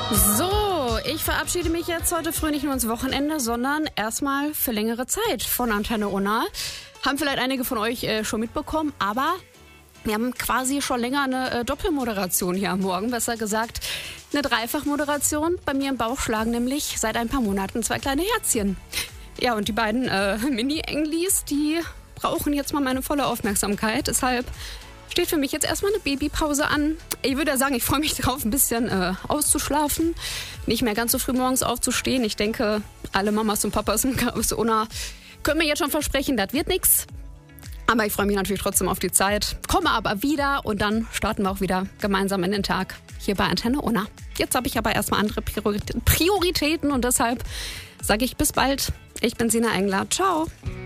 So, ich verabschiede mich jetzt heute früh nicht nur ins Wochenende, sondern erstmal für längere Zeit von Antenne Unna. Haben vielleicht einige von euch schon mitbekommen, aber wir haben quasi schon länger eine Doppelmoderation hier am Morgen, besser gesagt eine Dreifachmoderation. Bei mir im Bauch schlagen nämlich seit ein paar Monaten 2 kleine Herzchen. Ja, und die beiden Mini-Englis, die brauchen jetzt mal meine volle Aufmerksamkeit. Deshalb steht für mich jetzt erstmal eine Babypause an. Ich würde ja sagen, ich freue mich drauf, ein bisschen auszuschlafen, nicht mehr ganz so früh morgens aufzustehen. Ich denke, alle Mamas und Papas aus Unna können mir jetzt schon versprechen, das wird nichts. Aber ich freue mich natürlich trotzdem auf die Zeit, komme aber wieder und dann starten wir auch wieder gemeinsam in den Tag hier bei Antenne Unna. Jetzt habe ich aber erstmal andere Prioritäten und deshalb sage ich bis bald. Ich bin Sina Engler. Ciao.